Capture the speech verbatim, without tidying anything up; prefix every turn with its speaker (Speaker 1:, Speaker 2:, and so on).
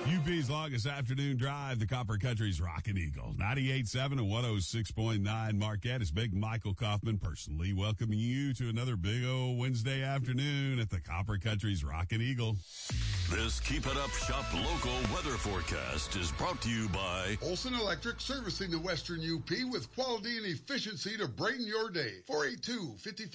Speaker 1: U P's longest afternoon drive, the Copper Country's Rockin' Eagle. ninety-eight point seven and one oh six point nine Marquette is Big Michael Kaufman personally welcoming you to another big old Wednesday afternoon at the Copper Country's Rockin' Eagle.
Speaker 2: This Keep It Up Shop local weather forecast is brought to you by
Speaker 3: Olson Electric, servicing the Western U P with quality and efficiency to brighten your day. four eight two, five five